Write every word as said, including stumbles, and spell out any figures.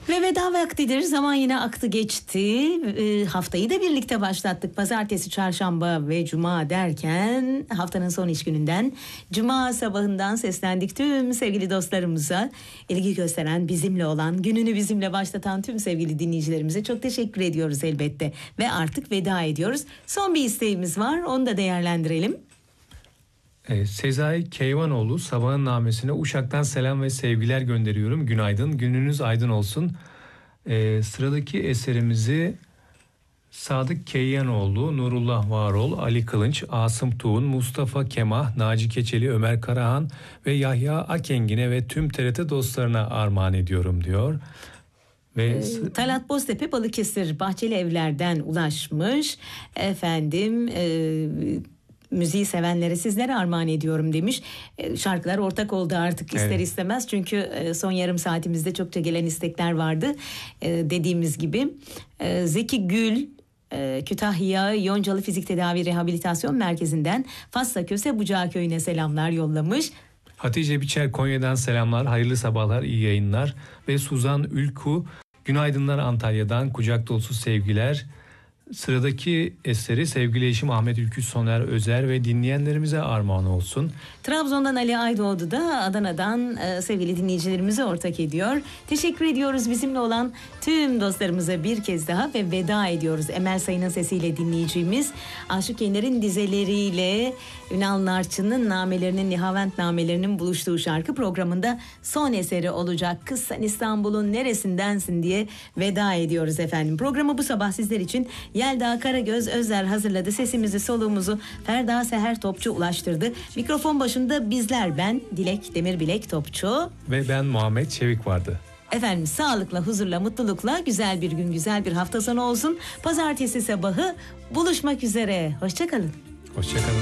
Ve veda vaktidir. Zaman yine aktı geçti. E, haftayı da birlikte başlattık. Pazartesi, çarşamba ve cuma derken haftanın son iş gününden cuma sabahından seslendik tüm sevgili dostlarımıza. İlgi gösteren, bizimle olan, gününü bizimle başlatan tüm sevgili dinleyicilerimize çok teşekkür ediyoruz elbette. Ve artık veda ediyoruz. Son bir isteğimiz var. Onu da değerlendirelim. E, Sezai Keyvanoğlu sabahın namesine Uşak'tan selam ve sevgiler gönderiyorum. Günaydın, gününüz aydın olsun. E, sıradaki eserimizi Sadık Keyyanoğlu, Nurullah Varol, Ali Kılınç, Asım Tuğun, Mustafa Kemah, Naci Keçeli, Ömer Karahan ve Yahya Akengin'e ve tüm T R T dostlarına armağan ediyorum diyor. Ve e, Talat Boztepe Balıkesir Bahçeli Evler'den ulaşmış. Efendim... E, müziği sevenlere sizlere armağan ediyorum demiş. E, şarkılar ortak oldu artık ister evet. istemez. Çünkü e, son yarım saatimizde çokça gelen istekler vardı. E, dediğimiz gibi. E, Zeki Gül, e, Kütahya Yoncalı Fizik Tedavi Rehabilitasyon Merkezi'nden Fasla Köse Bucağı Köyü'ne selamlar yollamış. Hatice Biçer Konya'dan selamlar, hayırlı sabahlar, iyi yayınlar. Ve Suzan Ülku, günaydınlar Antalya'dan, kucak dolusu sevgiler. Sıradaki eseri sevgili eşim Ahmet Ülkü Soner Özer ve dinleyenlerimize armağan olsun. Trabzon'dan Ali Aydoğdu da Adana'dan e, sevgili dinleyicilerimize ortak ediyor. Teşekkür ediyoruz bizimle olan tüm dostlarımıza bir kez daha ve veda ediyoruz. Emel Sayın'ın sesiyle dinleyicimiz Aşık Yener'in dizeleriyle Ünal Narçın'ın namelerinin, Nihavent namelerinin buluştuğu şarkı programında son eseri olacak. Kız sen İstanbul'un neresindensin diye veda ediyoruz efendim. Programı bu sabah sizler için Yelda Karagöz Özler hazırladı. Sesimizi, soluğumuzu Ferda Seher Topçu ulaştırdı. Mikrofon başında bizler, ben Dilek Demirbilek Topçu. Ve ben Muhammed Çevik vardı. Efendim sağlıkla, huzurla, mutlulukla güzel bir gün, güzel bir hafta sonu olsun. Pazartesi sabahı buluşmak üzere. Hoşça kalın. Hoşça kalın.